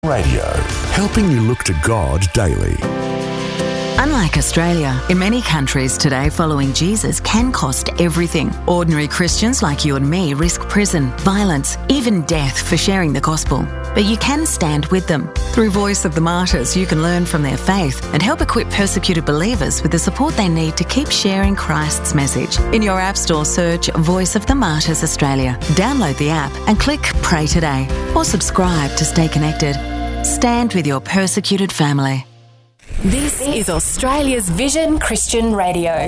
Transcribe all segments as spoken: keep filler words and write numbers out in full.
Radio, helping you look to God daily. Unlike Australia, in many countries today, following Jesus can cost everything. Ordinary Christians like you and me risk prison, violence, even death for sharing the gospel. But you can stand with them. Through Voice of the Martyrs, you can learn from their faith and help equip persecuted believers with the support they need to keep sharing Christ's message. In your App Store, search Voice of the Martyrs Australia. Download the app and click Pray Today or subscribe to stay connected. Stand with your persecuted family. This is Australia's Vision Christian Radio.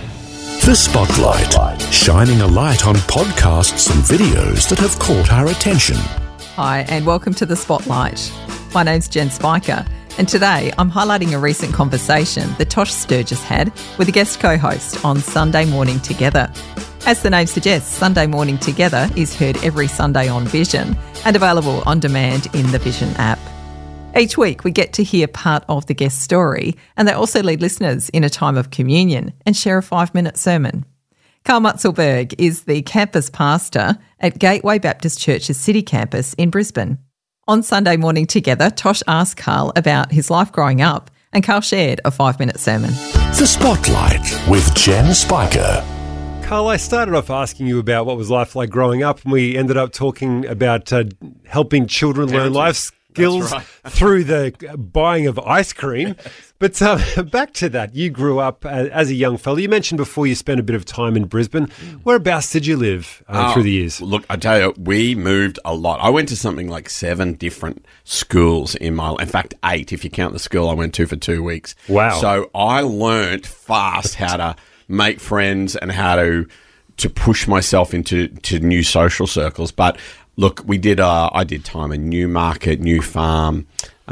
The Spotlight, shining a light on podcasts and videos that have caught our attention. Hi, and welcome to The Spotlight. My name's Jen Spiker, and today I'm highlighting a recent conversation that Tosh Sturgis had with a guest co-host on Sunday Morning Together. As the name suggests, Sunday Morning Together is heard every Sunday on Vision and available on demand in the Vision app. Each week we get to hear part of the guest story, and they also lead listeners in a time of communion and share a five-minute sermon. Carl Mutzelberg is the campus pastor at Gateway Baptist Church's City Campus in Brisbane. On Sunday Morning Together, Tosh asked Carl about his life growing up, and Carl shared a five-minute sermon. The Spotlight with Jen Spiker. Carl, I started off asking you about what was life like growing up, and we ended up talking about uh, helping children learn life skills right. through the buying of ice cream. But uh, back to that, you grew up uh, as a young fella. You mentioned before you spent a bit of time in Brisbane. Whereabouts did you live uh, oh, through the years? Look, I tell you, we moved a lot. I went to something like seven different schools in my life. In fact, eight if you count the school I went to for two weeks. Wow. So I learnt fast how to make friends and how to to push myself into to new social circles. But look, we did. Uh, I did time in Newmarket, New Farm.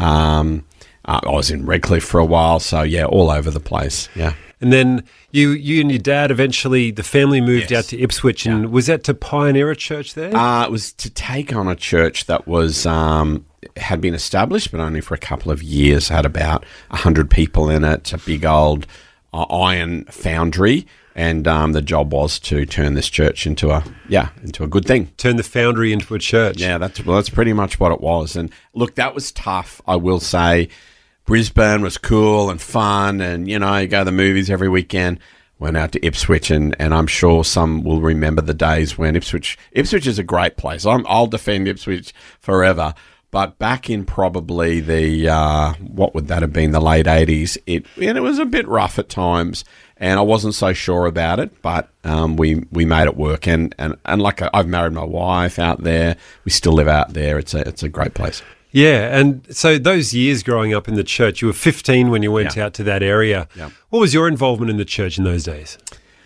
Um, uh, I was in Redcliffe for a while, so yeah, all over the place. Yeah. And then you, you and your dad eventually, the family moved yes. out to Ipswich, and yeah. was that to pioneer a church there? Uh, it was to take on a church that was um, had been established, but only for a couple of years. Had about a hundred people in it. A big old uh, iron foundry. And um, the job was to turn this church into a yeah into a good thing. Turn the foundry into a church. Yeah, that's well, that's pretty much what it was. And look, that was tough. I will say, Brisbane was cool and fun, and you know, you go to the movies every weekend. Went out to Ipswich, and, and I'm sure some will remember the days when Ipswich Ipswich is a great place. I'm, I'll defend Ipswich forever. But back in probably the uh, what would that have been, the late eighties, it and it was a bit rough at times. And I wasn't so sure about it, but um, we we made it work. And, and, and like I've married my wife out there. We still live out there. It's a it's a great place. Yeah, and so those years growing up in the church, you were fifteen when you went yeah. out to that area. Yeah. What was your involvement in the church in those days?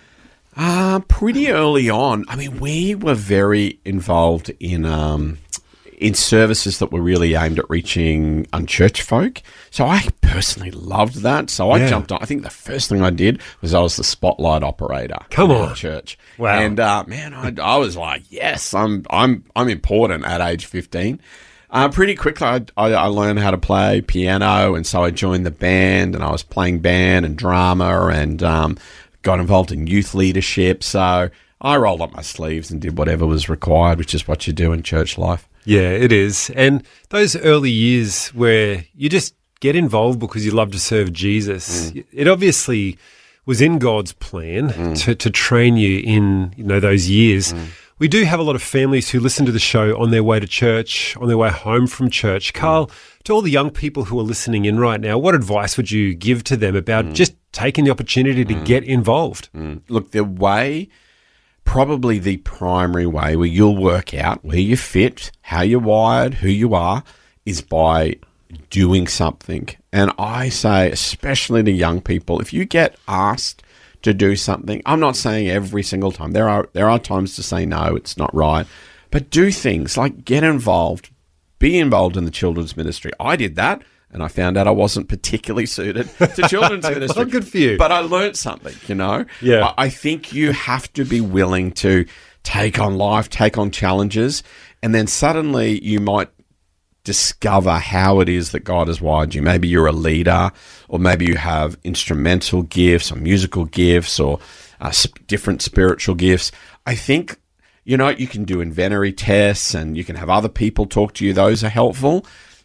Uh, pretty early on. I mean, we were very involved in um, in services that were really aimed at reaching unchurched folk. So I personally loved that. So I yeah. jumped on. I think the first thing I did was I was the spotlight operator. Come in on, our church. Wow. And uh, man, I, I was like, yes, I'm I'm I'm important at age fifteen. Uh, pretty quickly, I, I, I learned how to play piano, and so I joined the band, and I was playing band and drama, and um, got involved in youth leadership. So I rolled up my sleeves and did whatever was required, which is what you do in church life. Yeah, it is. And those early years where you just get involved because you love to serve Jesus, mm. it obviously was in God's plan mm. to, to train you in, you know, those years. Mm. We do have a lot of families who listen to the show on their way to church, on their way home from church. Carl, mm. to all the young people who are listening in right now, what advice would you give to them about mm. just taking the opportunity to mm. get involved? Mm. Look, the way... Probably the primary way where you'll work out where you fit, how you're wired, who you are, is by doing something. And I say, especially to young people, if you get asked to do something, I'm not saying every single time. There are there are times to say no, it's not right. But do things like get involved, be involved in the children's ministry. I did that. And I found out I wasn't particularly suited to children's ministry. Well, good for you. But I learned something, you know. Yeah. I think you have to be willing to take on life, take on challenges, and then suddenly you might discover how it is that God has wired you. Maybe you're a leader, or maybe you have instrumental gifts or musical gifts or uh, different spiritual gifts. I think, you know, you can do inventory tests and you can have other people talk to you. Those are helpful.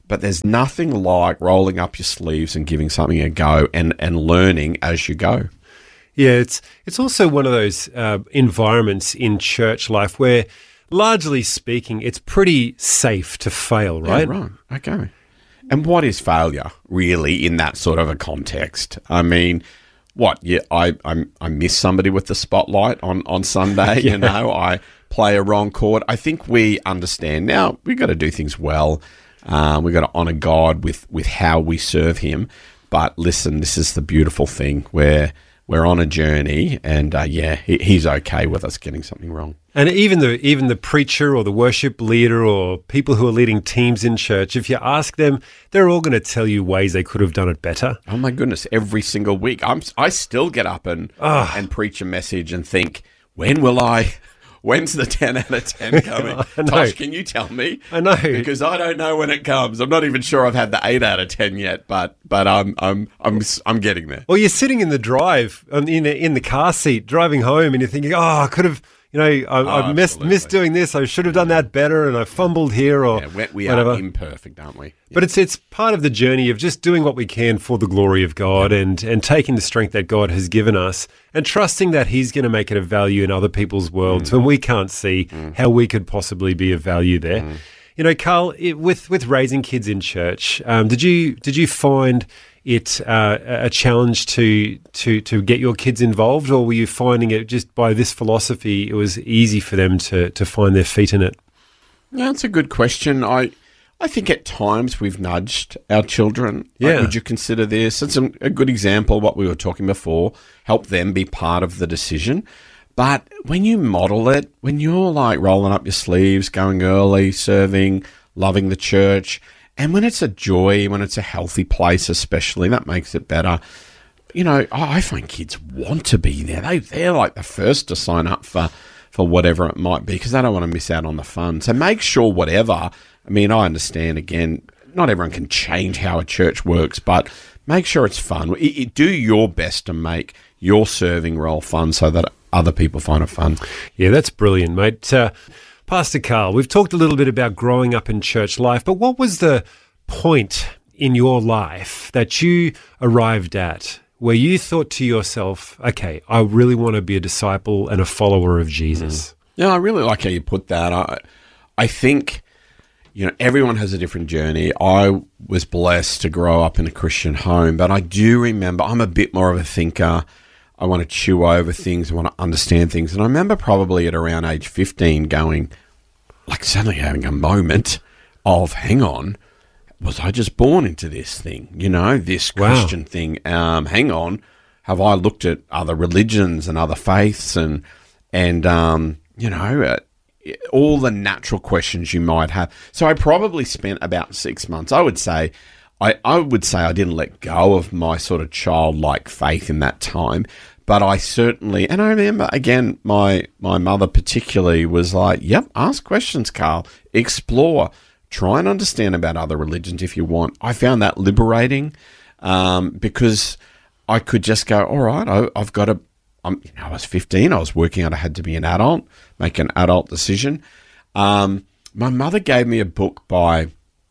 But there's nothing like rolling up your sleeves and giving something a go and, and learning as you go. Yeah, it's it's also one of those uh, environments in church life where, largely speaking, it's pretty safe to fail, right? Yeah, right. Okay. And what is failure, really, in that sort of a context? I mean, what? Yeah, I I, I miss somebody with the spotlight on, on Sunday, yeah. you know, I play a wrong chord. I think we understand now we've got to do things well. Uh, we've got to honour God with, with how we serve him. But listen, this is the beautiful thing where we're on a journey and, uh, yeah, he, he's okay with us getting something wrong. And even the even the preacher or the worship leader or people who are leading teams in church, if you ask them, they're all going to tell you ways they could have done it better. Oh, my goodness, every single week. I'm, I still get up and oh. and preach a message and think, when will I... When's the ten out of ten coming? Tosh, can you tell me? I know. Because I don't know when it comes. I'm not even sure I've had the eight out of ten yet, but but I'm I'm I'm I'm getting there. Well, you're sitting in the drive, in the, in the car seat, driving home, and you're thinking, oh, I could have, you know, I, oh, I missed, missed doing this. I should have done that better, and I fumbled here or yeah, we, we whatever. are imperfect, aren't we? Yeah. But it's it's part of the journey of just doing what we can for the glory of God yeah. and, and taking the strength that God has given us and trusting that he's going to make it of value in other people's worlds mm. when we can't see mm. how we could possibly be of value there. Mm. You know, Carl, it, with with raising kids in church, um, did you did you find it uh, a challenge to to to get your kids involved, or were you finding it just by this philosophy it was easy for them to to find their feet in it? Yeah, that's a good question. I I think at times we've nudged our children. Yeah. Like, would you consider this? It's a, a good example of what we were talking before. Help them be part of the decision. But when you model it, when you're like rolling up your sleeves, going early, serving, loving the church, and when it's a joy, when it's a healthy place especially, that makes it better. You know, I find kids want to be there. They, they're like the first to sign up for, for whatever it might be because they don't want to miss out on the fun. So make sure whatever, I mean, I understand, again, not everyone can change how a church works, but make sure it's fun. It, it, do your best to make your serving role fun so that other people find it fun. Yeah, that's brilliant, mate. Uh, Pastor Carl, we've talked a little bit about growing up in church life, but what was the point in your life that you arrived at where you thought to yourself, okay, I really want to be a disciple and a follower of Jesus? Mm. Yeah, I really like how you put that. I, I think, you know, everyone has a different journey. I was blessed to grow up in a Christian home, but I do remember I'm a bit more of a thinker. I want to chew over things. I want to understand things. And I remember probably at around age fifteen going, like suddenly having a moment of, hang on, was I just born into this thing? You know, this Christian wow. thing. Um, hang on, have I looked at other religions and other faiths and, and um, you know, uh, all the natural questions you might have. So I probably spent about six months, I would say, I, I would say I didn't let go of my sort of childlike faith in that time, but I certainly, and I remember, again, my, my mother particularly was like, yep, ask questions, Carl, explore, try and understand about other religions if you want. I found that liberating um, because I could just go, all right, I, I've got to, I'm, you know, I was fifteen, I was working out, I had to be an adult, make an adult decision. Um, my mother gave me a book by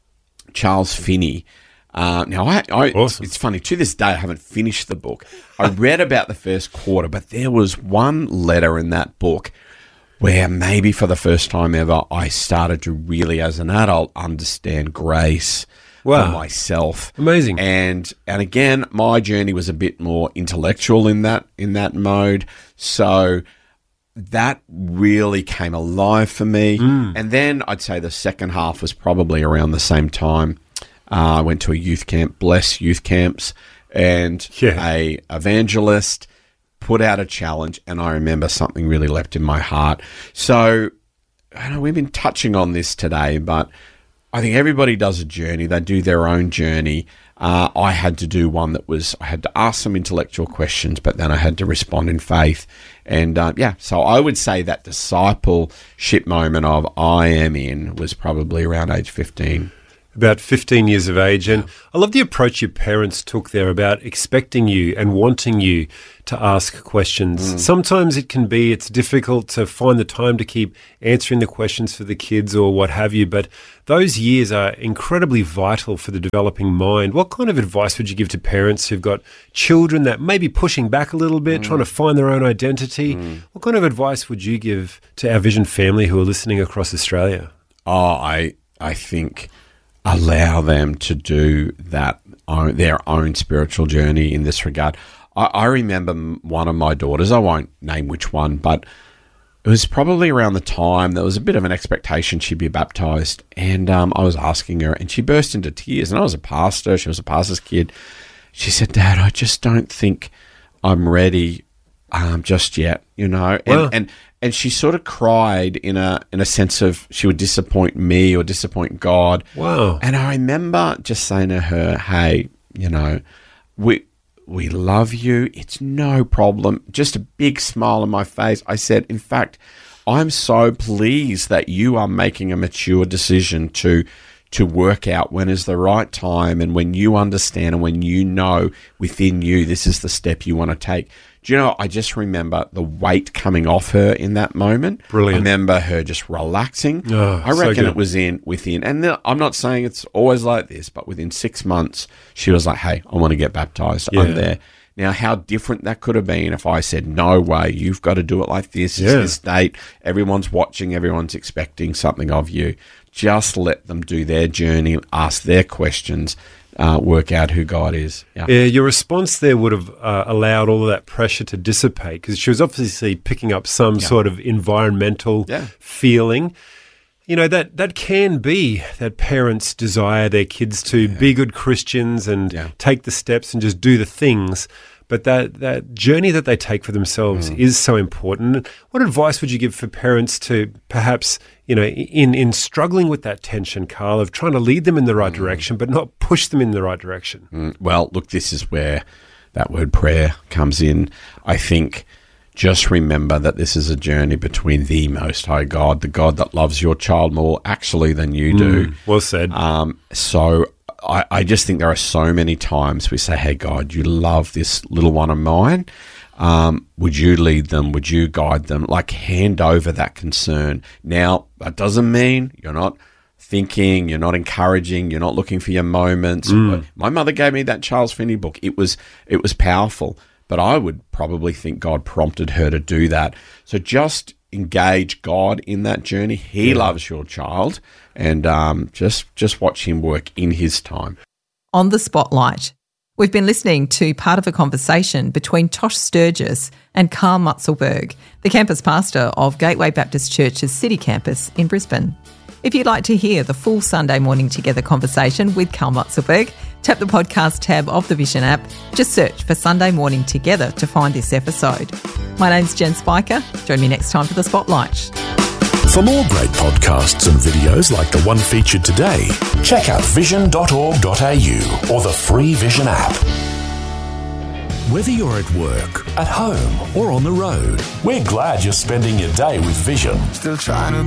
Charles Finney. Uh, now, I, I awesome. It's funny, to this day, I haven't finished the book. I read about the first quarter, but there was one letter in that book where maybe for the first time ever, I started to really, as an adult, understand grace wow. for myself. Amazing. And and again, my journey was a bit more intellectual in that in that mode. So that really came alive for me. Mm. And then I'd say the second half was probably around the same time. Uh, I went to a youth camp, Bless Youth Camps, and yeah. a evangelist put out a challenge, and I remember something really leapt in my heart. So, I know we've been touching on this today, but I think everybody does a journey. They do their own journey. Uh, I had to do one that was, I had to ask some intellectual questions, but then I had to respond in faith. And uh, yeah, so I would say that discipleship moment of I am in was probably around age fifteen. about fifteen years of age. And I love the approach your parents took there about expecting you and wanting you to ask questions. Mm. Sometimes it can be, it's difficult to find the time to keep answering the questions for the kids or what have you, but those years are incredibly vital for the developing mind. What kind of advice would you give to parents who've got children that may be pushing back a little bit, mm. trying to find their own identity? Mm. What kind of advice would you give to our Vision family who are listening across Australia? Oh, I I think allow them to do that own, their own spiritual journey in this regard. I, I remember one of my daughters, I won't name which one, but it was probably around the time there was a bit of an expectation she'd be baptised, and um, I was asking her, and she burst into tears, and I was a pastor, she was a pastor's kid. She said, Dad, I just don't think I'm ready um, just yet, you know, and, Wow. and and she sort of cried in a in a sense of she would disappoint me or disappoint God. Wow. And I remember just saying to her, hey, you know, we we love you. It's no problem. Just a big smile on my face. I said, in fact, I'm so pleased that you are making a mature decision to to work out when is the right time and when you understand and when you know within you this is the step you want to take. Do you know, I just remember the weight coming off her in that moment. Brilliant. I remember her just relaxing. Oh, I so reckon good. it was in within, and the, I'm not saying it's always like this, but within six months, she was like, hey, I want to get baptized. Yeah. I'm there. Now, how different that could have been if I said, no way, you've got to do it like this. It's Yeah. this date. Everyone's watching. Everyone's expecting something of you. Just let them do their journey, ask their questions, uh, work out who God is. Yeah. Yeah, your response there would have uh, allowed all of that pressure to dissipate because she was obviously picking up some Yeah. sort of environmental Yeah. feeling. You know, that, that can be that parents desire their kids to be good Christians and Yeah. take the steps and just do the things. But that, that journey that they take for themselves Mm. is so important. What advice would you give for parents to perhaps, you know, in, in struggling with that tension, Carl, of trying to lead them in the right Mm. direction but not push them in the right direction? Mm, Well, look, this is where that word prayer comes in. I think just remember that this is a journey between the Most High God, the God that loves your child more actually than you do. Mm, well said. Um, so I, I just think there are so many times we say, hey, God, you love this little one of mine. Um, would you lead them? Would you guide them? Like, hand over that concern. Now, that doesn't mean you're not thinking, you're not encouraging, you're not looking for your moments. Mm. My mother gave me that Charles Finney book. It was it was powerful, but I would probably think God prompted her to do that. So just engage God in that journey. He Yeah. loves your child, and um, just just watch him work in his time. On the Spotlight, we've been listening to part of a conversation between Tosh Sturgis and Carl Mutzelberg, the campus pastor of Gateway Baptist Church's City Campus in Brisbane. If you'd like to hear the full Sunday Morning Together conversation with Carl Mutzelberg, tap the podcast tab of the Vision app. Just search for Sunday Morning Together to find this episode. My name's Jen Spiker. Join me next time for the Spotlight. For more great podcasts and videos like the one featured today, check out vision dot org dot a u or the free Vision app. Whether you're at work, at home, or on the road, we're glad you're spending your day with Vision. Still trying to